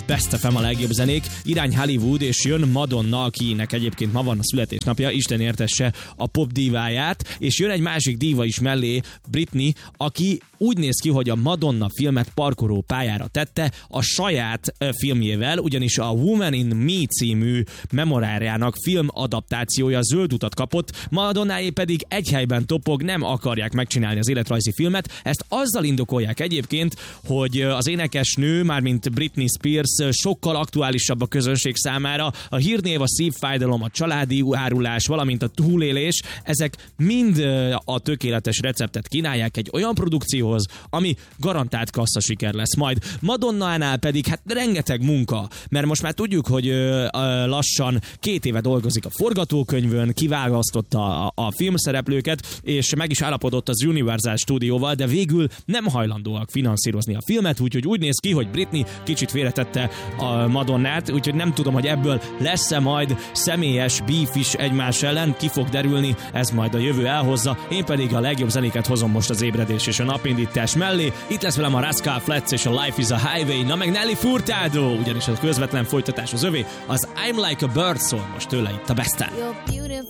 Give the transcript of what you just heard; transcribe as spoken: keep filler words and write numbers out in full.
Best ef em a legjobb zenék, irány Hollywood, és jön Madonna, akinek egyébként ma van a születésnapja, Isten értesse a pop díváját, és jön egy másik díva is mellé, Britney, aki úgy néz ki, hogy a Madonna filmet parkoló pályára tette a saját filmjével, ugyanis a Woman in Me című memorárjának filmadaptációja zöld utat kapott, Madonnáé pedig egy helyben topog, nem akarják megcsinálni az életrajzi filmet. Ezt azzal indokolják egyébként, hogy az énekesnő, mármint Britney Spears sokkal aktuálisabb a közönség számára. A hírnév, a szívfájdalom, a családi árulás, valamint a túlélés, ezek mind a tökéletes receptet kínálják egy olyan produkcióhoz, ami garantált kasszasiker lesz majd. Madonnánál pedig hát rengeteg munka, mert most már tudjuk, hogy lassan két éve dolgozik a forgatókönyvön, kiválasztotta a, a filmszereplőket, és meg is állapodott az Universal Studióval, de végül nem hajlandóak finanszírozni a filmet, úgyhogy úgy néz ki, hogy Britney kicsit félretette a Madonnát, úgyhogy nem tudom, hogy ebből lesz-e majd személyes beef is egymás ellen, ki fog derülni, ez majd a jövő elhozza, én pedig a legjobb zenéket hozom most az ébredés és a napindítás mellé. Itt lesz velem a Rascal Flatts és a Life is a Highway, na meg Nelly Furtado, ugyanis a közvetlen folytatás az övé, az I'm Like a Bird szól most tőle itt a Besten.